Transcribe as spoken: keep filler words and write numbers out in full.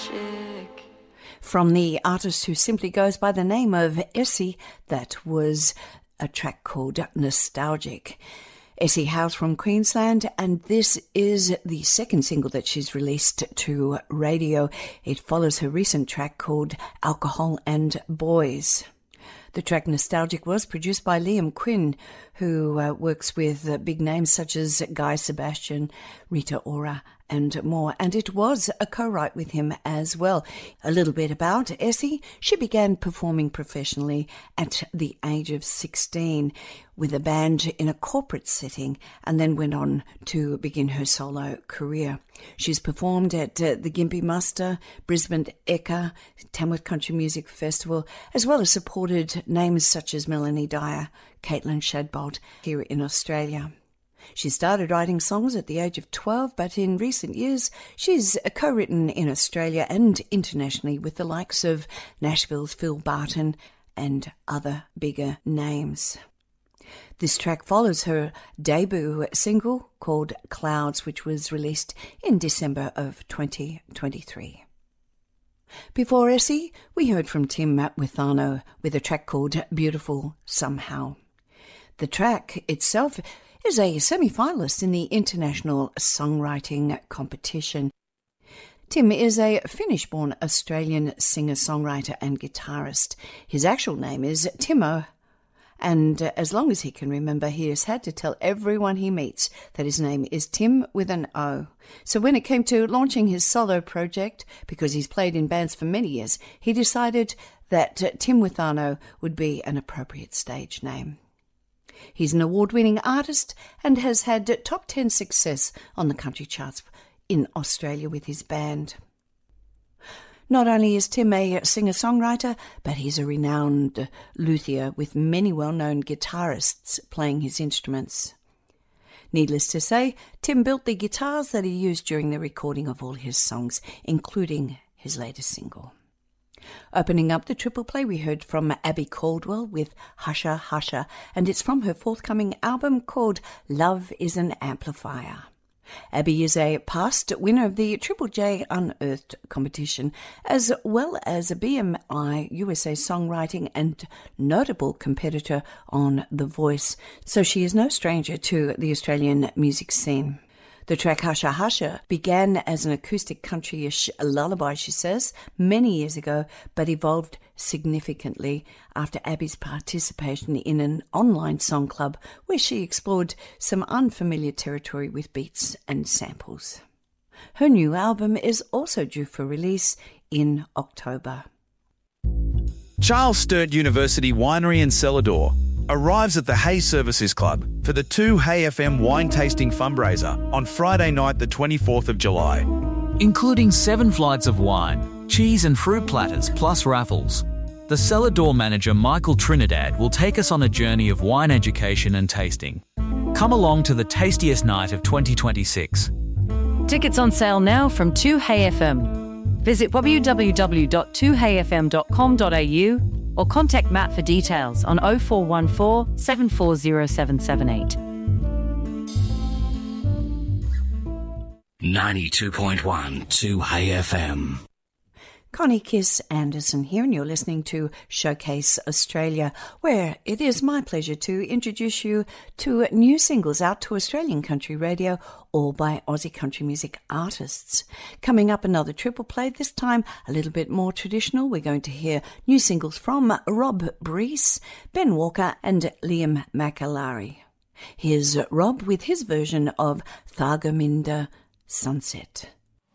magic. From the artist who simply goes by the name of Essie, that was a track called Nostalgic. Essie hails from Queensland, and this is the second single that she's released to radio. It follows her recent track called Alcohol and Boys. The track Nostalgic was produced by Liam Quinn, who uh, works with uh, big names such as Guy Sebastian, Rita Ora, and more. And it was a co-write with him as well. A little bit about Essie. She began performing professionally at the age of sixteen with a band in a corporate setting, and then went on to begin her solo career. She's performed at uh, the Gympie Muster, Brisbane Eka, Tamworth Country Music Festival, as well as supported names such as Melanie Dyer, Caitlin Shadbolt here in Australia. She started writing songs at the age of twelve, but in recent years she's co-written in Australia and internationally with the likes of Nashville's Phil Barton and other bigger names. This track follows her debut single called Clouds, which was released in December of twenty twenty-three. Before Essie, we heard from Tim Withano with a track called Beautiful Somehow. The track itself is a semi-finalist in the International Songwriting Competition. Tim is a Finnish-born Australian singer-songwriter and guitarist. His actual name is Timo, and as long as he can remember, he has had to tell everyone he meets that his name is Tim with an O. So when it came to launching his solo project, because he's played in bands for many years, he decided that uh, Tim Withano would be an appropriate stage name. He's an award-winning artist and has had top ten success on the country charts in Australia with his band. Not only is Tim a singer-songwriter, but he's a renowned luthier with many well-known guitarists playing his instruments. Needless to say, Tim built the guitars that he used during the recording of all his songs, including his latest single. Opening up the triple play, we heard from Abby Caldwell with Husher Husher, and it's from her forthcoming album called Love is an Amplifier. Abby is a past winner of the Triple J Unearthed competition, as well as a B M I U S A Songwriting and notable competitor on The Voice, so she is no stranger to the Australian music scene. The track Husher Husher began as an acoustic country-ish lullaby, she says, many years ago, but evolved significantly after Abby's participation in an online song club where she explored some unfamiliar territory with beats and samples. Her new album is also due for release in October. Charles Sturt University Winery and Cellar Door arrives at the Hay Services Club for the two Hay F M wine tasting fundraiser on Friday night the twenty-fourth of July. Including seven flights of wine, cheese and fruit platters plus raffles. The Cellar Door manager Michael Trinidad will take us on a journey of wine education and tasting. Come along to the tastiest night of twenty twenty-six. Tickets on sale now from two Hay F M. Visit w w w dot two hay f m dot com dot a u or contact Matt for details on oh four one four, seven four zero, seven seven eight. ninety-two point one, two Hay F M. Connie Kiss Anderson here, and you're listening to Showcase Australia, where it is my pleasure to introduce you to new singles out to Australian country radio, all by Aussie country music artists. Coming up, another triple play, this time a little bit more traditional. We're going to hear new singles from Rob Brees, Ben Walker and Liam McAlary. Here's Rob with his version of Thargomindah Sunset.